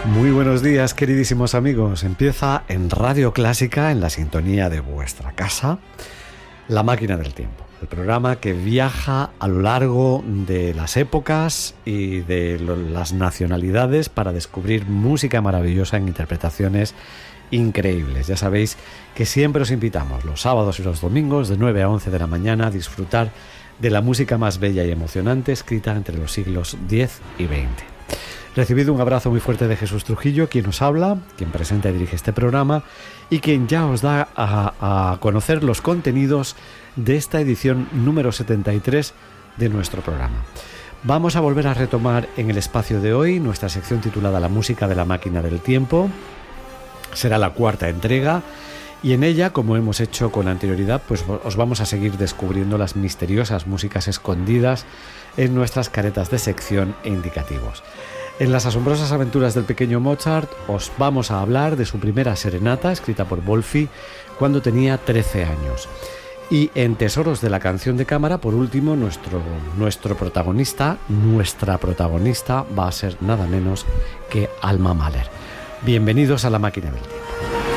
Muy buenos días, queridísimos amigos. Empieza en Radio Clásica, en la sintonía de vuestra casa, La Máquina del Tiempo, el programa que viaja a lo largo de las épocas y de las nacionalidades para descubrir música maravillosa en interpretaciones increíbles. Ya sabéis que siempre os invitamos los sábados y los domingos de 9 a 11 de la mañana a disfrutar de la música más bella y emocionante escrita entre los siglos X y XX. Recibido un abrazo muy fuerte de Jesús Trujillo, quien os habla, quien presenta y dirige este programa y quien ya os da a conocer los contenidos de esta edición número 73 de nuestro programa. Vamos a volver a retomar en el espacio de hoy nuestra sección titulada La música de la máquina del tiempo. Será la cuarta entrega y en ella, como hemos hecho con anterioridad, pues os vamos a seguir descubriendo las misteriosas músicas escondidas en nuestras caretas de sección e indicativos. En las asombrosas aventuras del pequeño Mozart os vamos a hablar de su primera serenata, escrita por Wolfi, cuando tenía 13 años. Y en Tesoros de la canción de cámara, por último, nuestra protagonista va a ser nada menos que Alma Mahler. Bienvenidos a La Máquina del Tiempo.